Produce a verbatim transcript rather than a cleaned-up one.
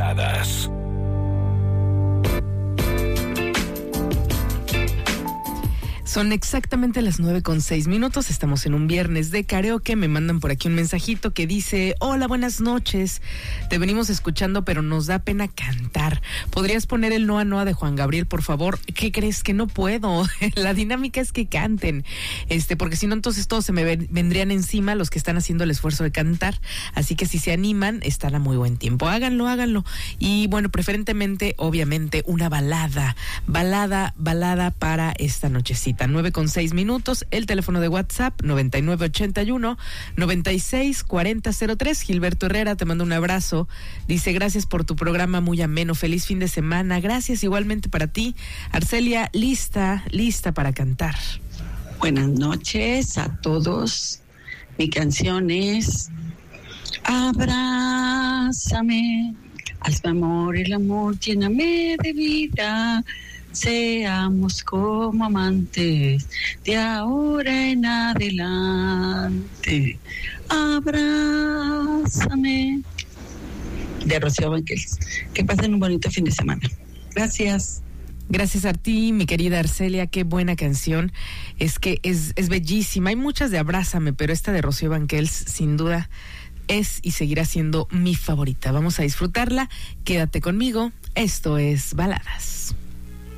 Baladas. Son exactamente las nueve con seis minutos, estamos en un viernes de karaoke. Me mandan por aquí un mensajito que dice: hola, buenas noches, te venimos escuchando pero nos da pena cantar. ¿Podrías poner el Noa Noa de Juan Gabriel, por favor? ¿Qué crees? Que no puedo. La dinámica es que canten, este, porque si no entonces todos se me ven, vendrían encima los que están haciendo el esfuerzo de cantar. Así que si se animan, están a muy buen tiempo. Háganlo, háganlo. Y bueno, preferentemente, obviamente, una balada, balada, balada para esta nochecita. nueve con seis minutos, el teléfono de WhatsApp noventa y nueve ochenta y uno noventa y seis cuarenta cero tres. Gilberto Herrera te manda un abrazo, dice: gracias por tu programa muy ameno, feliz fin de semana. Gracias igualmente para ti. Arcelia, lista, lista para cantar. Buenas noches a todos. Mi canción es Abrázame, hazme amor, el amor, lléname de vida. Seamos como amantes de ahora en adelante. Abrázame. De Rocío Banquels. Que pasen un bonito fin de semana. Gracias. Gracias a ti, mi querida Arcelia, qué buena canción. Es que es, es bellísima. Hay muchas de Abrázame, pero esta de Rocío Banquels, sin duda, es y seguirá siendo mi favorita. Vamos a disfrutarla. Quédate conmigo. Esto es Baladas.